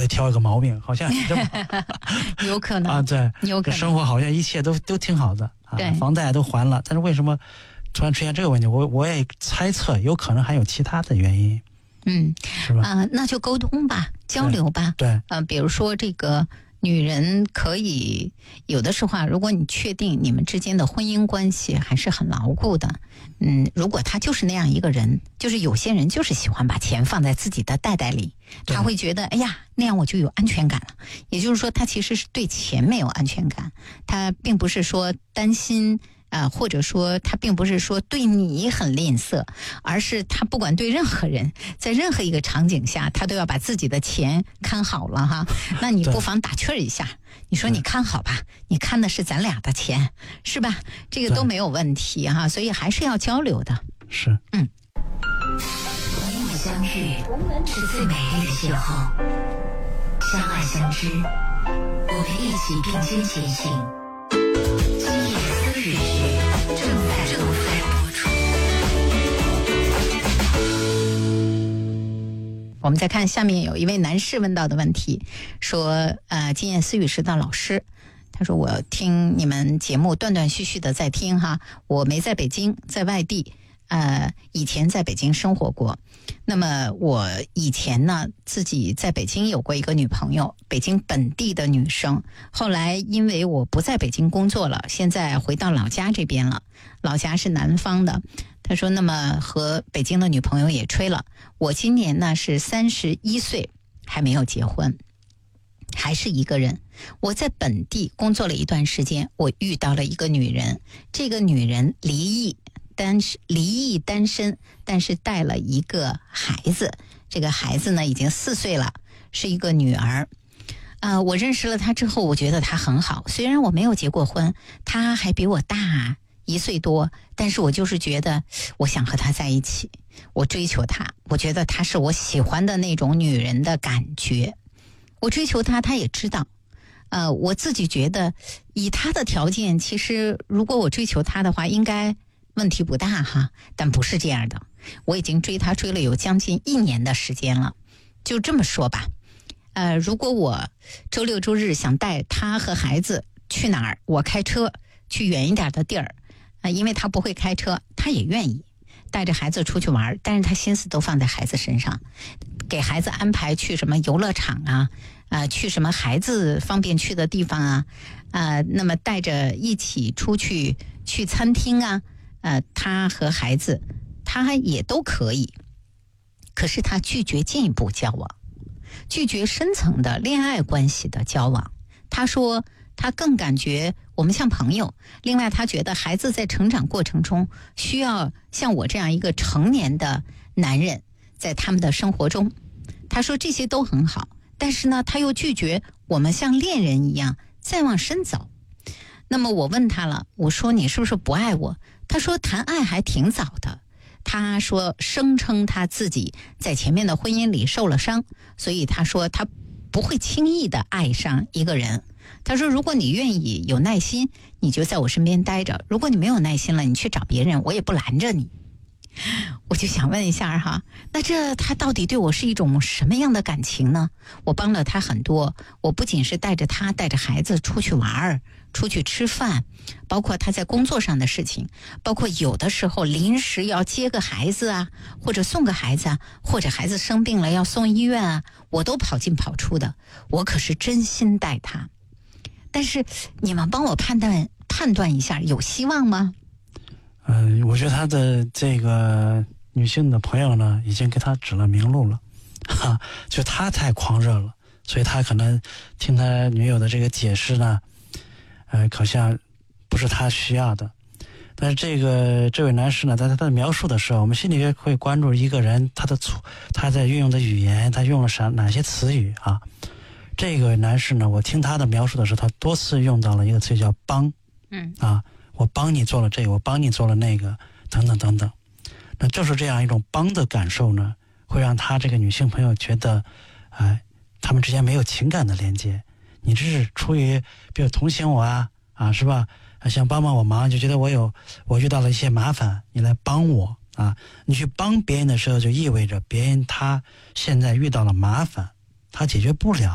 会挑一个毛病，好像这么有可能啊，对， 有可能生活好像一切都挺好的啊， 对， 房贷都还了，但是为什么突然出现这个问题？我也猜测有可能还有其他的原因，是吧？ 那就沟通吧，交流吧， 对， 比如说这个。女人可以有的时候如果你确定你们之间的婚姻关系还是很牢固的，如果他就是那样一个人，就是有些人就是喜欢把钱放在自己的袋袋里，他会觉得哎呀那样我就有安全感了。也就是说他其实是对钱没有安全感，他并不是说担心或者说他并不是说对你很吝啬，而是他不管对任何人，在任何一个场景下，他都要把自己的钱看好了哈。那你不妨打趣儿一下，你说你看好吧，你看的是咱俩的钱，是吧？这个都没有问题哈，所以还是要交流的。 是， 与你相遇是最美丽的邂逅，相爱相知，我们一起并肩前行。今夜思雨时正在播出。 我们再看下面有一位男士问到的问题，说今夜思雨时的老师，他说我听你们节目断断续续的在听哈，我没在北京，在外地，以前在北京生活过。那么我以前呢自己在北京有过一个女朋友，北京本地的女生，后来因为我不在北京工作了，现在回到老家这边了，老家是南方的。他说那么和北京的女朋友也吹了，我今年呢是31岁，还没有结婚，还是一个人。我在本地工作了一段时间，我遇到了一个女人，这个女人离异单身，但是带了一个孩子，这个孩子呢已经4岁了，是一个女儿。我认识了她之后，我觉得她很好，虽然我没有结过婚，她还比我大1岁多，但是我就是觉得我想和她在一起，我追求她，我觉得她是我喜欢的那种女人的感觉。我追求她，她也知道。我自己觉得以她的条件，其实如果我追求她的话，应该问题不大哈，但不是这样的。我已经追她追了有将近1年的时间了，就这么说吧。如果我周六周日想带她和孩子去哪儿，我开车去远一点的地儿，因为她不会开车，她也愿意带着孩子出去玩，但是她心思都放在孩子身上，给孩子安排去什么游乐场去什么孩子方便去的地方那么带着一起出去餐厅他和孩子他也都可以，可是他拒绝进一步交往，拒绝深层的恋爱关系的交往。他说他更感觉我们像朋友，另外他觉得孩子在成长过程中需要像我这样一个成年的男人在他们的生活中。他说这些都很好，但是呢他又拒绝我们像恋人一样再往深走。那么我问他了，我说你是不是不爱我？他说谈爱还挺早的。他说声称他自己在前面的婚姻里受了伤，所以他说他不会轻易的爱上一个人。他说如果你愿意有耐心，你就在我身边待着，如果你没有耐心了，你去找别人，我也不拦着你。我就想问一下哈，那这他到底对我是一种什么样的感情呢？我帮了他很多，我不仅是带着他带着孩子出去玩，出去吃饭，包括他在工作上的事情，包括有的时候临时要接个孩子或者送个孩子或者孩子生病了要送医院我都跑进跑出的，我可是真心待他。但是你们帮我判断一下，有希望吗？ 我觉得他的这个女性的朋友呢，已经给他指了明路了，就他太狂热了，所以他可能听他女友的这个解释呢，好像不是他需要的。但是这位男士呢，在他的描述的时候，我们心里会关注一个人他在运用的语言，他用了哪些词语啊？这个男士呢，我听他的描述的时候，他多次用到了一个词叫帮，我帮你做了这个，我帮你做了那个，等等等等。那就是这样一种帮的感受呢，会让他这个女性朋友觉得，他们之间没有情感的连接。你这是出于比如同情我是吧？想帮我忙，就觉得我遇到了一些麻烦，你来帮我你去帮别人的时候，就意味着别人他现在遇到了麻烦，他解决不了。